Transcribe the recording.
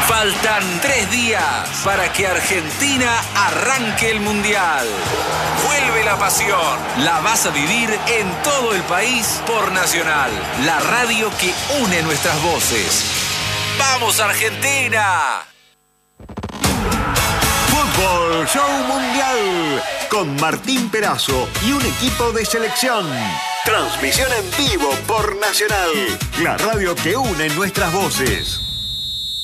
Faltan 3 días para que Argentina arranque el Mundial. Vuelve la pasión. La vas a vivir en todo el país por Nacional, la radio que une nuestras voces. ¡Vamos, Argentina! Fútbol Show Mundial con Martín Perazo y un equipo de selección. Transmisión en vivo por Nacional, la radio que une nuestras voces.